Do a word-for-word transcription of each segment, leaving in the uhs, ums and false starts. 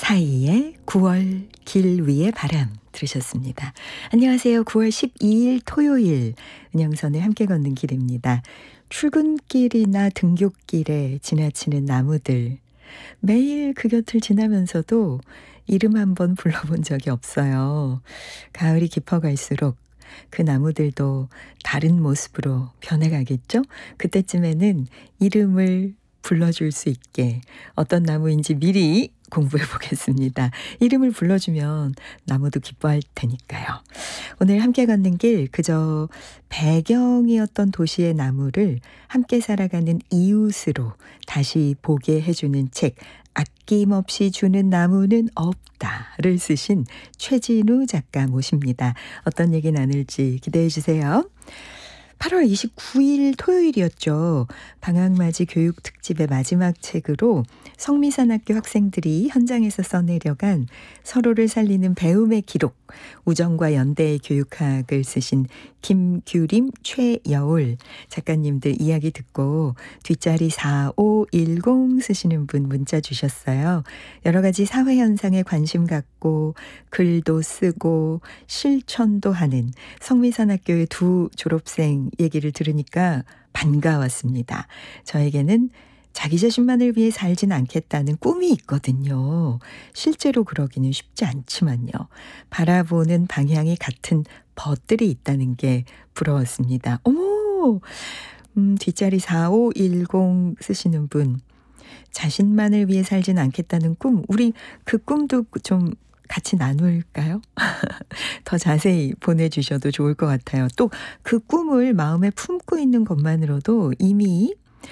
차이의 구월 길 위의 바람 들으셨습니다. 안녕하세요. 구월 십이일 토요일 은영선의 함께 걷는 길입니다. 출근길이나 등굣길에 지나치는 나무들, 매일 그 곁을 지나면서도 이름 한번 불러본 적이 없어요. 가을이 깊어갈수록 그 나무들도 다른 모습으로 변해가겠죠? 그때쯤에는 이름을 불러줄 수 있게 어떤 나무인지 미리 공부해 보겠습니다. 이름을 불러주면 나무도 기뻐할 테니까요. 오늘 함께 걷는 길, 그저 배경이었던 도시의 나무를 함께 살아가는 이웃으로 다시 보게 해주는 책, 아낌없이 주는 나무는 없다를 쓰신 최진우 작가 모십니다. 어떤 얘기 나눌지 기대해 주세요. 팔월 이십구일 토요일이었죠. 방학맞이 교육특집의 마지막 책으로 성미산학교 학생들이 현장에서 써내려간 서로를 살리는 배움의 기록, 우정과 연대의 교육학을 쓰신 김규림, 최여울 작가님들 이야기 듣고 뒷자리 사오일공 쓰시는 분 문자 주셨어요. 여러 가지 사회 현상에 관심 갖고 글도 쓰고 실천도 하는 성미산학교의 두 졸업생 얘기를 들으니까 반가웠습니다. 저에게는 자기 자신만을 위해 살진 않겠다는 꿈이 있거든요. 실제로 그러기는 쉽지 않지만요. 바라보는 방향이 같은 벗들이 있다는 게 부러웠습니다. 어머! 음, 뒷자리 사오일공 쓰시는 분. 자신만을 위해 살진 않겠다는 꿈. 우리 그 꿈도 좀 같이 나눌까요? 더 자세히 보내주셔도 좋을 것 같아요. 또 그 꿈을 마음에 품고 있는 것만으로도 이미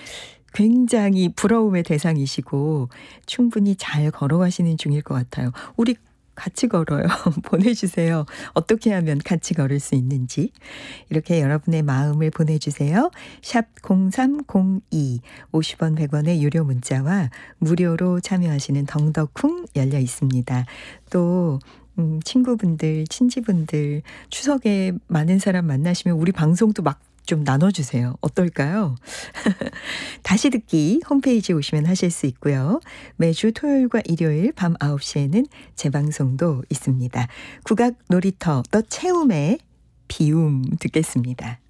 굉장히 부러움의 대상이시고 충분히 잘 걸어가시는 중일 것 같아요. 우리 같이 걸어요. 보내주세요. 어떻게 하면 같이 걸을 수 있는지. 이렇게 여러분의 마음을 보내주세요. 샵 공삼공이 오십 원 백 원의 유료 문자와 무료로 참여하시는 덩덕쿵 열려 있습니다. 또 음, 친구분들, 친지분들 추석에 많은 사람 만나시면 우리 방송도 막 좀 나눠주세요. 어떨까요? 다시 듣기 홈페이지에 오시면 하실 수 있고요. 매주 토요일과 일요일 밤 아홉 시에는 재방송도 있습니다. 국악 놀이터 더 채움의 비움 듣겠습니다.